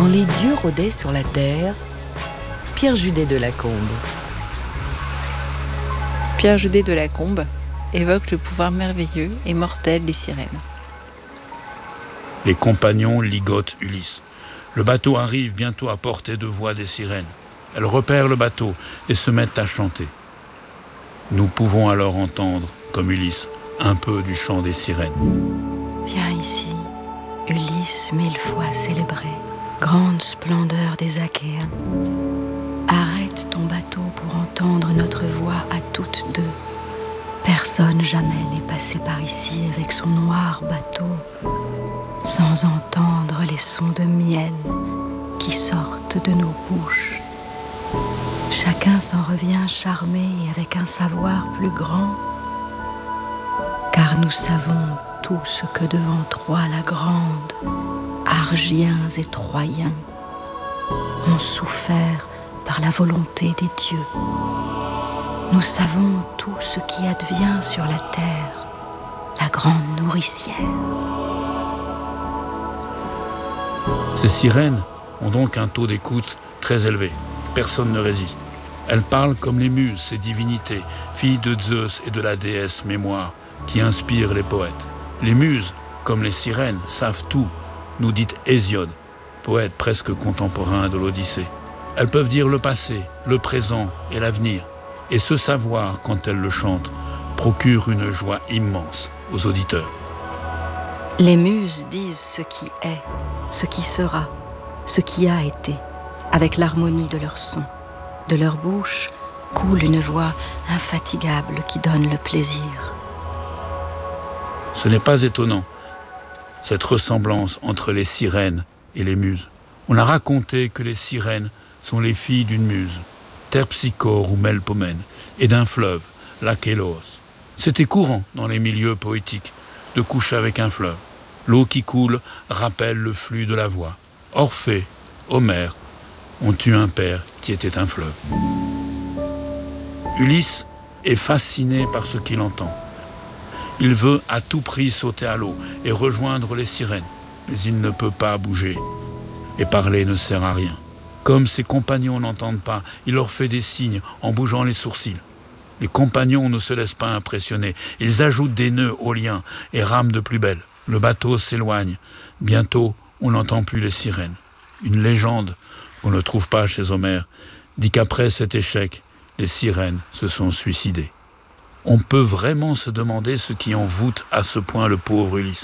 Quand les dieux rôdaient sur la terre, Pierre Judet de Lacombe. Pierre Judet de Lacombe évoque le pouvoir merveilleux et mortel des sirènes. Les compagnons ligotent Ulysse. Le bateau arrive bientôt à portée de voix des sirènes. Elles repèrent le bateau et se mettent à chanter. Nous pouvons alors entendre, comme Ulysse, un peu du chant des sirènes. Viens ici, Ulysse 1000 fois célébré, grande splendeur des Achéens. Arrête ton bateau pour entendre notre voix à toutes deux. Personne jamais n'est passé par ici avec son noir bateau sans entendre les sons de miel qui sortent de nos bouches. Chacun s'en revient charmé avec un savoir plus grand, car nous savons tout ce que devant Troie la grande, Argiens et Troyens ont souffert par la volonté des dieux. Nous savons tout ce qui advient sur la terre, la grande nourricière. Ces sirènes ont donc un taux d'écoute très élevé. Personne ne résiste. Elles parlent comme les muses, ces divinités, filles de Zeus et de la déesse Mémoire, qui inspirent les poètes. Les muses, comme les sirènes, savent tout, nous dit Hésiode, poète presque contemporain de l'Odyssée. Elles peuvent dire le passé, le présent et l'avenir. Et ce savoir, quand elles le chantent, procure une joie immense aux auditeurs. Les muses disent ce qui est, ce qui sera, ce qui a été, avec l'harmonie de leur son. De leur bouche coule une voix infatigable qui donne le plaisir. Ce n'est pas étonnant, cette ressemblance entre les sirènes et les muses. On a raconté que les sirènes sont les filles d'une muse, Terpsichore ou Melpomène, et d'un fleuve, l'Achéloos. C'était courant dans les milieux poétiques de coucher avec un fleuve. L'eau qui coule rappelle le flux de la voix. Orphée, Homère ont eu un père qui était un fleuve. Ulysse est fasciné par ce qu'il entend. Il veut à tout prix sauter à l'eau et rejoindre les sirènes, mais il ne peut pas bouger. Et parler ne sert à rien. Comme ses compagnons n'entendent pas, il leur fait des signes en bougeant les sourcils. Les compagnons ne se laissent pas impressionner. Ils ajoutent des nœuds aux liens et rament de plus belle. Le bateau s'éloigne. Bientôt, on n'entend plus les sirènes. Une légende qu'on ne trouve pas chez Homère dit qu'après cet échec, les sirènes se sont suicidées. On peut vraiment se demander ce qui envoûte à ce point le pauvre Ulysse.